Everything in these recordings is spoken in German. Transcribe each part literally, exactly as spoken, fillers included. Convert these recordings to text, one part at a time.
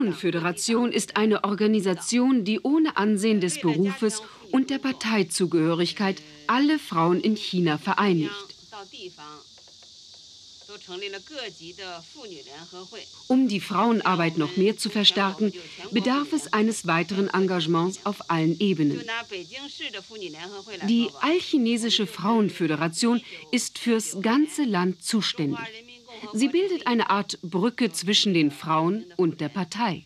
Frauenföderation ist eine Organisation, die ohne Ansehen des Berufes und der Parteizugehörigkeit alle Frauen in China vereinigt. Um die Frauenarbeit noch mehr zu verstärken, bedarf es eines weiteren Engagements auf allen Ebenen. Die Allchinesische Frauenföderation ist fürs ganze Land zuständig. Sie bildet eine Art Brücke zwischen den Frauen und der Partei.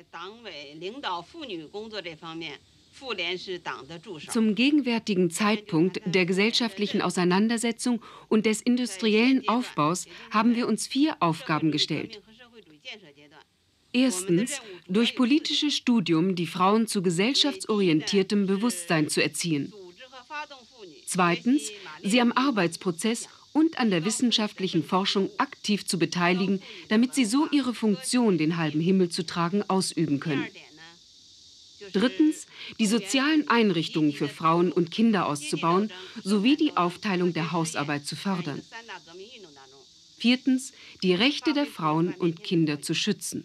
Zum gegenwärtigen Zeitpunkt der gesellschaftlichen Auseinandersetzung und des industriellen Aufbaus haben wir uns vier Aufgaben gestellt. Erstens, durch politisches Studium die Frauen zu gesellschaftsorientiertem Bewusstsein zu erziehen. Zweitens, sie am Arbeitsprozess und an der wissenschaftlichen Forschung aktiv zu beteiligen, damit sie so ihre Funktion, den halben Himmel zu tragen, ausüben können. Drittens, die sozialen Einrichtungen für Frauen und Kinder auszubauen, sowie die Aufteilung der Hausarbeit zu fördern. Viertens, die Rechte der Frauen und Kinder zu schützen.